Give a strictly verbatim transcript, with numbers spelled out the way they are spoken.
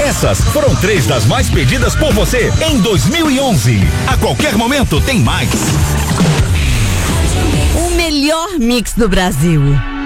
Essas foram três das mais pedidas por você em dois mil e onze. A qualquer momento tem mais. O melhor mix do Brasil.